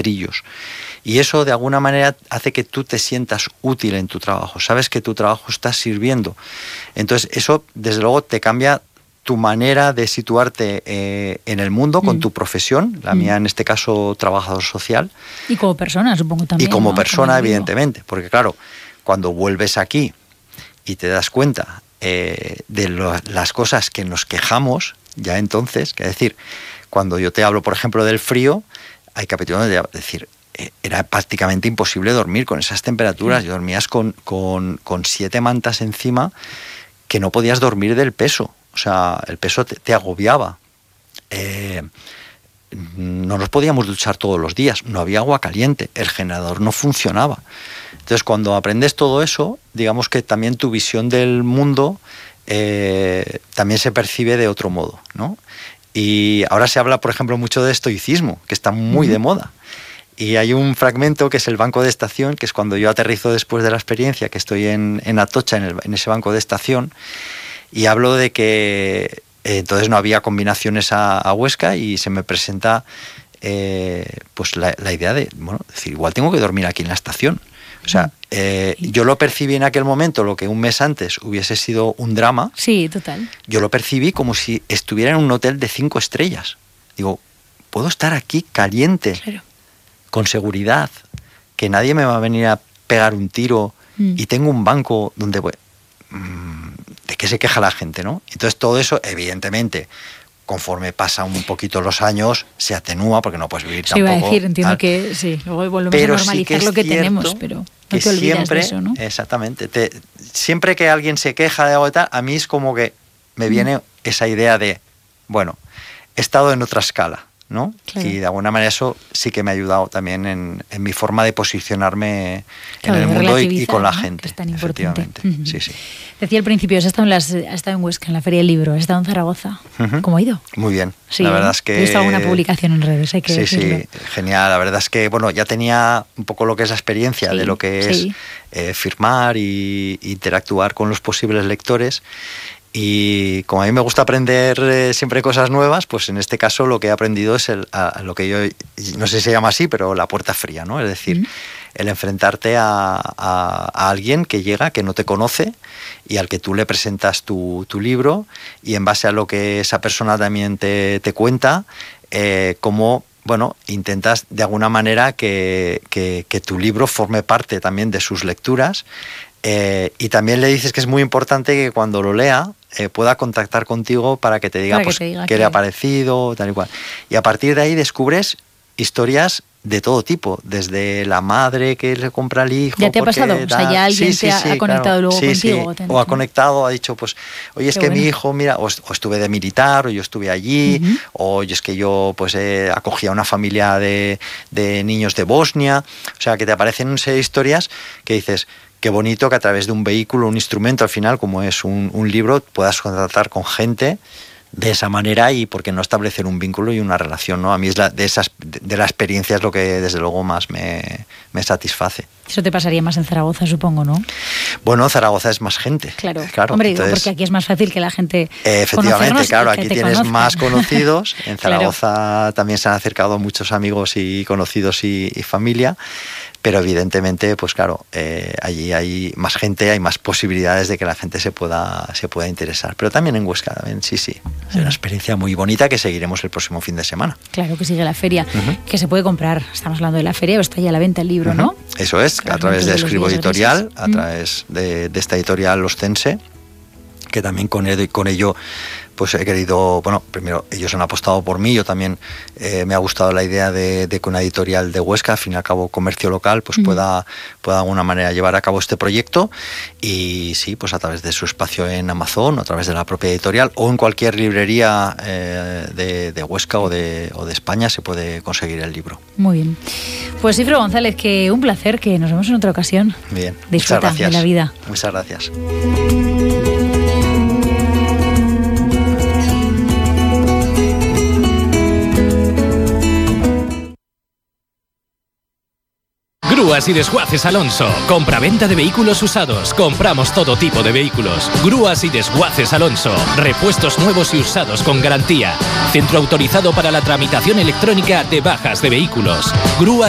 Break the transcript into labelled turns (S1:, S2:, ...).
S1: ladrillos. Y eso de alguna manera hace que tú te sientas útil en tu trabajo, sabes que tu trabajo está sirviendo. Entonces eso desde luego te cambia tu manera de situarte en el mundo con tu profesión, la mía en este caso trabajador social.
S2: Y como persona, supongo también.
S1: Y como
S2: ¿no?
S1: persona, evidentemente, porque claro, cuando vuelves aquí y te das cuenta de las cosas que nos quejamos, ya entonces, que decir, cuando yo te hablo, por ejemplo, del frío, hay capítulos donde decir, era prácticamente imposible dormir con esas temperaturas. Yo dormías con 7 mantas encima que no podías dormir del peso. O sea, el peso te agobiaba. No nos podíamos duchar todos los días, no había agua caliente, el generador no funcionaba. Entonces, cuando aprendes todo eso, digamos que también tu visión del mundo también se percibe de otro modo, ¿no? Y ahora se habla, por ejemplo, mucho de estoicismo, que está muy de moda. Y hay un fragmento que es el banco de estación, que es cuando yo aterrizo después de la experiencia, que estoy en Atocha, en ese banco de estación, y hablo de que entonces no había combinaciones a Huesca y se me presenta pues la idea de, bueno, decir, igual tengo que dormir aquí en la estación. O sea, yo lo percibí en aquel momento, lo que un mes antes hubiese sido un drama.
S2: Sí, total.
S1: Yo lo percibí como si estuviera en un hotel de 5 estrellas. Digo, puedo estar aquí caliente, claro, con seguridad, que nadie me va a venir a pegar un tiro y tengo un banco donde voy. ¿De qué se queja la gente, no? Entonces todo eso, evidentemente, conforme pasan un poquito los años, se atenúa porque no puedes vivir tampoco.
S2: Sí, iba a decir, entiendo que sí, luego volvemos a normalizar sí lo que tenemos, pero no te olvides siempre, de eso, ¿no?
S1: Exactamente. Siempre que alguien se queja de algo y tal, a mí es como que me viene esa idea de, bueno, he estado en otra escala, ¿no? Claro. Y de alguna manera eso sí que me ha ayudado también en mi forma de posicionarte en el mundo y con la gente.
S2: Que es tan importante.
S1: Sí, sí.
S2: Decía al principio, has estado en Huesca, en la Feria del Libro, has estado en Zaragoza. ¿Cómo ha ido?
S1: Muy bien.
S2: Sí,
S1: la verdad es que...
S2: He visto alguna publicación en redes, hay que decirlo.
S1: Sí, genial. La verdad es que, bueno, ya tenía un poco lo que es la experiencia de lo que es firmar y interactuar con los posibles lectores. Y como a mí me gusta aprender siempre cosas nuevas, pues en este caso lo que he aprendido es lo que yo, no sé si se llama así, pero la puerta fría, ¿no? Es decir, el enfrentarte a alguien que llega, que no te conoce y al que tú le presentas tu libro y en base a lo que esa persona también te cuenta, cómo, bueno, intentas de alguna manera que tu libro forme parte también de sus lecturas. Y también le dices que es muy importante que cuando lo lea pueda contactar contigo para que te diga, qué le ha parecido, tal y cual. Y a partir de ahí descubres historias de todo tipo, desde la madre que le compra al hijo.
S2: ¿Ya te ha pasado? O sea, ya alguien ha conectado luego contigo.
S1: Sí. O ha conectado, ha dicho, pues, oye, es que mi hijo, mira, o estuve de militar, o yo estuve allí, o es que yo pues acogí a una familia de niños de Bosnia. O sea, que te aparecen una serie de historias que dices, qué bonito que a través de un vehículo, un instrumento, al final, como es un libro, puedas contactar con gente de esa manera y por qué no establecer un vínculo y una relación, ¿no? A mí es de la experiencia es lo que desde luego más me satisface.
S2: Eso te pasaría más en Zaragoza, supongo, ¿no?
S1: Bueno, Zaragoza es más gente.
S2: Claro. Hombre, entonces, porque aquí es más fácil que la gente
S1: efectivamente, claro, aquí tienes
S2: conozcan.
S1: más conocidos. En Zaragoza también se han acercado muchos amigos y conocidos y familia. Pero evidentemente, pues claro, allí hay más gente, hay más posibilidades de que la gente se pueda interesar. Pero también en Huesca, también, sí. Es una experiencia muy bonita que seguiremos el próximo fin de semana.
S2: Claro que sigue la feria, que se puede comprar. Estamos hablando de la feria, o está ya a la venta el libro, ¿no?
S1: Eso es, a través de Escribo Editorial, a través de esta editorial Ostense, que también con ello pues he querido, bueno, primero ellos han apostado por mí, yo también me ha gustado la idea de que una editorial de Huesca, al fin y al cabo comercio local, pues pueda de alguna manera llevar a cabo este proyecto y sí, pues a través de su espacio en Amazon, o a través de la propia editorial o en cualquier librería de Huesca o de España se puede conseguir el libro.
S2: Muy bien. Pues Cifro González, que un placer, que nos vemos en otra ocasión.
S1: Bien,
S2: disfruta
S1: muchas gracias
S2: de la vida.
S1: Muchas gracias.
S3: Grúas y Desguaces Alonso. Compra-venta de vehículos usados. Compramos todo tipo de vehículos. Grúas y Desguaces Alonso. Repuestos nuevos y usados con garantía. Centro autorizado para la tramitación electrónica de bajas de vehículos. Grúas